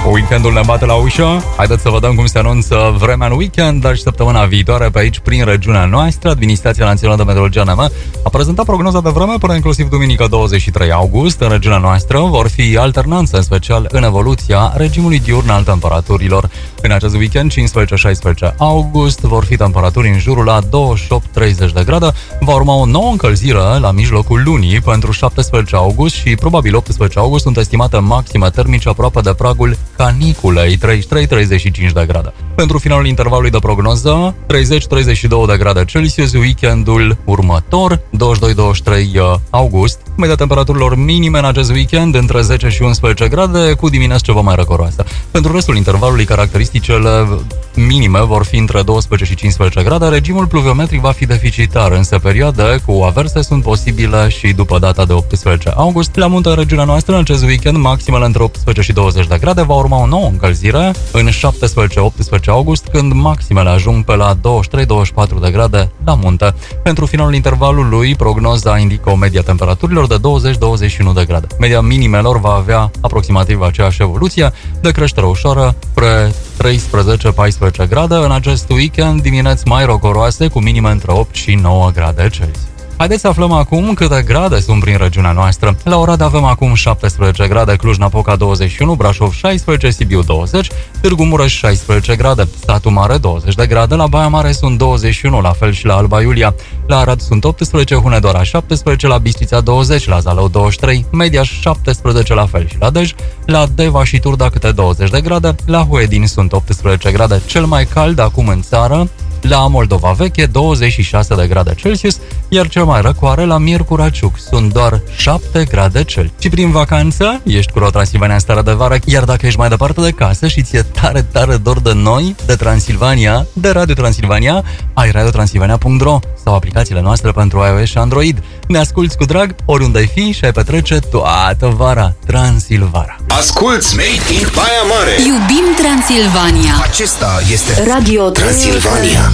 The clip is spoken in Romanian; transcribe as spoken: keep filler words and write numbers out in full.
Weekendul ne bate la ușă. Haideți să vedem cum se anunță vremea în weekend, dar și săptămâna viitoare pe aici, prin regiunea noastră. Administrația Națională de Meteorologie A N M a prezentat prognoza de vreme până inclusiv duminică douăzeci și trei august. În regiunea noastră vor fi alternanțe, în special în evoluția regimului diurn al temperaturilor. În acest weekend, cincisprezece șaisprezece august, vor fi temperaturi în jurul la douăzeci și opt treizeci de grade. Va urma o nouă încălzire la mijlocul lunii pentru șaptesprezece august și probabil optsprezece august sunt estimate maxime termice aproape de pragul caniculei, treizeci și trei treizeci și cinci de grade. Pentru finalul intervalului de prognoză, treizeci treizeci și doi de grade Celsius, weekendul următor, douăzeci și doi douăzeci și trei august. Media temperaturilor minime în acest weekend între zece și unsprezece grade, cu dimineața ceva mai răcoroasă. Pentru restul intervalului, caracteristicile minime vor fi între doisprezece și cincisprezece grade. Regimul pluviometric va fi deficitar, însă perioade cu averse sunt posibile și după data de optsprezece august. La munte, în regiunea noastră, în acest weekend, maximele între optsprezece și douăzeci de grade. Va urma o nouă încălzire în șaptesprezece optsprezece august, când maximele ajung pe la douăzeci și trei douăzeci și patru de grade la munte. Pentru finalul intervalului, prognoza indică o medie temperaturilor de douăzeci douăzeci și unu de grade. Media minimelor va avea aproximativ aceeași evoluție, de creștere ușoară spre treisprezece paisprezece grade. În acest weekend, dimineți mai rocoroase, cu minime între opt și nouă grade Celsius. Haideți să aflăm acum câte grade sunt prin regiunea noastră. La Oradea avem acum șaptesprezece grade, Cluj-Napoca douăzeci și unu, Brașov șaisprezece, Sibiu douăzeci, Târgu Mureș șaisprezece grade, Satu Mare douăzeci de grade, la Baia Mare sunt douăzeci și unu, la fel și la Alba Iulia, la Arad sunt optsprezece, Hunedoara șaptesprezece, la Bistrița douăzeci, la Zalău douăzeci și trei, Mediaș șaptesprezece, la fel și la Dej, la Deva și Turda câte douăzeci de grade, la Huedin sunt optsprezece grade, cel mai cald acum în țară, la Moldova Veche douăzeci și șase de grade Celsius, iar cel mai răcoare la Miercura Ciuc sunt doar șapte grade Celsius. Și prin vacanță ești cu Ro Transilvania în stare de vară, iar dacă ești mai departe de casă și ți-e tare, tare dor de noi, de Transilvania, de Radio Transilvania, ai radio transilvania punct ro sau aplicațiile noastre pentru iOS și Android. Ne asculți cu drag oriunde ai fi și ai petrece toată vara Transilvara. Asculți Made in Baia Mare. Iubim Transilvania. Acesta este Radio Transilvania.